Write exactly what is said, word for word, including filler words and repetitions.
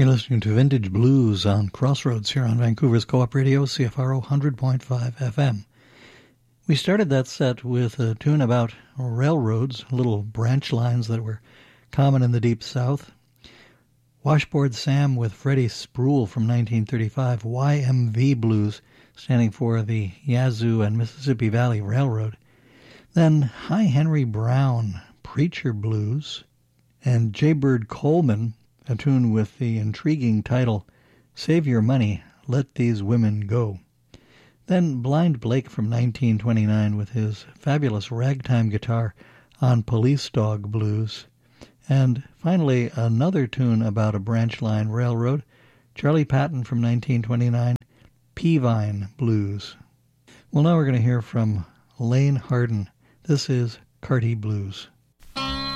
You're listening to Vintage Blues on Crossroads here on Vancouver's Co-op Radio, C F R O one hundred point five F M. We started that set with a tune about railroads, little branch lines that were common in the Deep South. Washboard Sam with Freddie Spruill from nineteen thirty-five, Y M V Blues, standing for the Yazoo and Mississippi Valley Railroad. Then Hi Henry Brown, Preacher Blues, and Jaybird Coleman, a tune with the intriguing title, Save Your Money, Let These Women Go. Then Blind Blake from nineteen twenty-nine with his fabulous ragtime guitar on Police Dog Blues. And finally, another tune about a branch line railroad, Charlie Patton from nineteen twenty-nine, Peavine Blues. Well, now we're going to hear from Lane Hardin. This is Carty Blues.